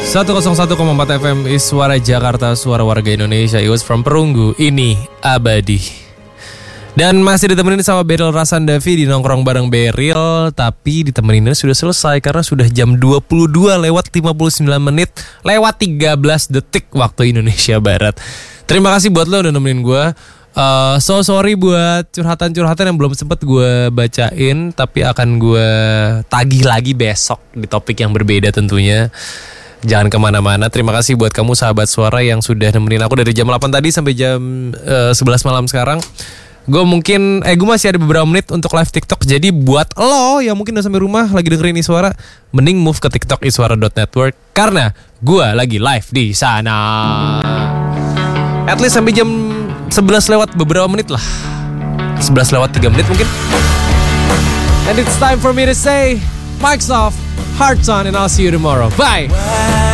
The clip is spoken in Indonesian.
101,4 FM is suara Jakarta, suara warga Indonesia. It was from Perunggu, ini abadi. Dan masih ditemenin sama Beryl Rasandavi di nongkrong bareng Beryl. Tapi ditemeninnya sudah selesai karena sudah jam 22 lewat 59 menit lewat 13 detik waktu Indonesia Barat. Terima kasih buat lo udah nemenin gue. So sorry buat curhatan-curhatan yang belum sempat gue bacain, tapi akan gue tagih lagi besok di topik yang berbeda tentunya. Jangan kemana-mana. Terima kasih buat kamu sahabat suara yang sudah nemenin aku dari jam 8 tadi sampai jam 11 malam sekarang. Gue masih ada beberapa menit untuk live TikTok. Jadi buat lo yang mungkin udah sampai rumah lagi dengerin Iswara, mending move ke TikTok iswara.network karena gue lagi live di sana. At least sampai jam 11 lewat beberapa menit lah. 11 lewat 3 menit mungkin. And it's time for me to say, mic's off, hearts on, and I'll see you tomorrow. Bye!